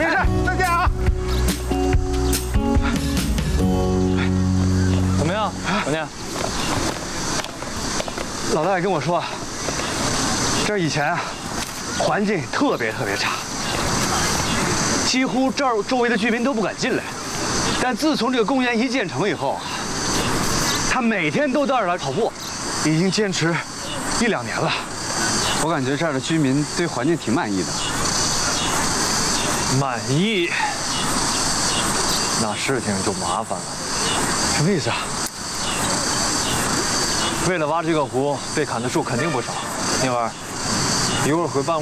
没事，再见啊！ 怎么样，老聂？ 老大爷跟我说，这儿以前啊，环境特别差，几乎这儿周围的居民都不敢进来。但自从这个公园一建成以后，他每天都到这儿来跑步，已经坚持1、2年了。 我感觉这儿的居民对环境挺满意的。 满意，那事情就麻烦了。 什么意思啊？ 为了挖这个湖，被砍的树肯定不少。宁儿，一会儿回办公室。